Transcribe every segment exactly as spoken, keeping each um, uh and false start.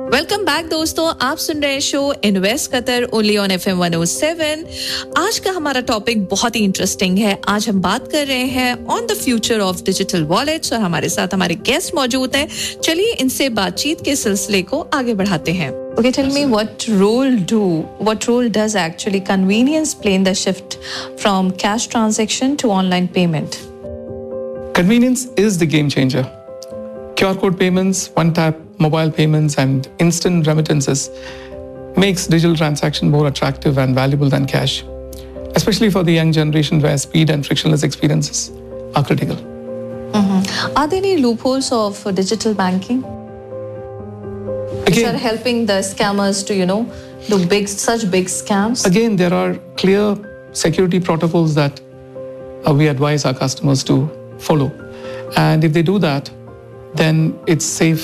Welcome back दोस्तों, आप सुन रहे हैं show invest Qatar only on F M one O seven. आज का हमारा टॉपिक बहुत ही इंटरेस्टिंग है। आज हम बात कर रहे हैं on the future of digital wallets और हमारे साथ हमारे गेस्ट मौजूद हैं। चलिए इनसे बातचीत के सिलसिले को आगे बढ़ाते हैं। Okay, tell me what role do what role does actually convenience play in the shift from cash transaction to online payment? Convenience is the game changer. Q R code payments, one-tap mobile payments, and instant remittances makes digital transaction more attractive and valuable than cash, especially for the young generation where speed and frictionless experiences are critical. Mm-hmm. Are there any loopholes of digital banking? Which are helping the scammers to, you know, do big, such big scams? Again, there are clear security protocols that uh, we advise our customers to follow. And if they do that, then it's safe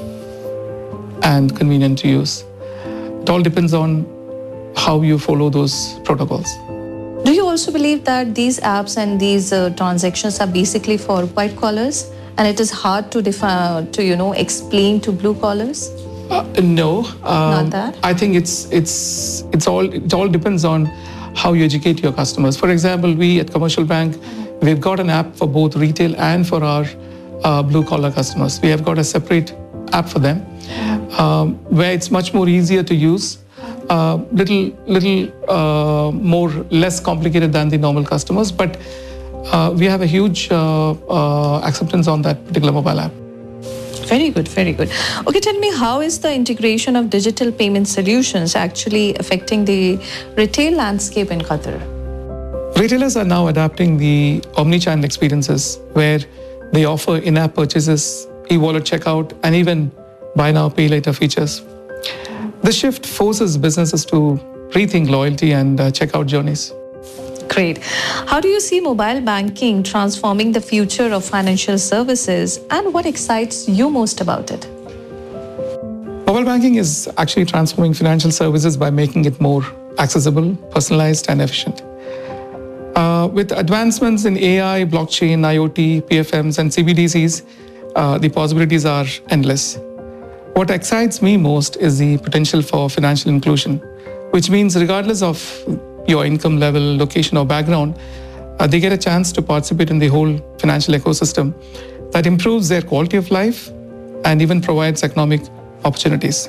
and convenient to use. It all depends on how you follow those protocols. Do you also believe that these apps and these uh, transactions are basically for white collars and it is hard to define, to, you know, explain to blue collars? Uh, no, um, not that. I think it's it's it's all it all depends on how you educate your customers. For example, we at Commercial Bank, we've got an app for both retail and for our uh, blue collar customers. We have got a separate app for them, um, where it's much more easier to use, uh, little little uh, more less complicated than the normal customers. But uh, we have a huge uh, uh, acceptance on that particular mobile app. Very good, very good. Okay, tell me, how is the integration of digital payment solutions actually affecting the retail landscape in Qatar? Retailers are now adapting the omni-channel experiences where they offer in-app purchases, e-wallet checkout, and even buy now, pay later features. This shift forces businesses to rethink loyalty and uh, checkout journeys. Great. How do you see mobile banking transforming the future of financial services, and what excites you most about it? Mobile banking is actually transforming financial services by making it more accessible, personalized, and efficient. Uh, with advancements in A I, blockchain, I O T, P F Ms, and C B D Cs, uh, the possibilities are endless. What excites me most is the potential for financial inclusion, which means regardless of your income level, location, or background, uh, they get a chance to participate in the whole financial ecosystem that improves their quality of life and even provides economic opportunities.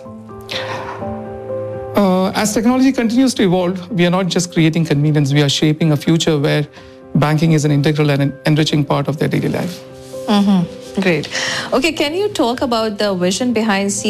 Uh, as technology continues to evolve, we are not just creating convenience, we are shaping a future where banking is an integral and an enriching part of their daily life. Mm-hmm. Great. Okay, can you talk about the vision behind C